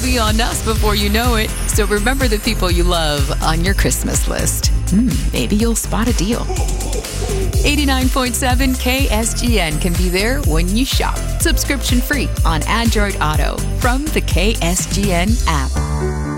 be on us before you know it. So remember the people you love on your Christmas list. Maybe you'll spot a deal. 89.7 KSGN can be there when you shop. Subscription free on Android Auto from the KSGN app.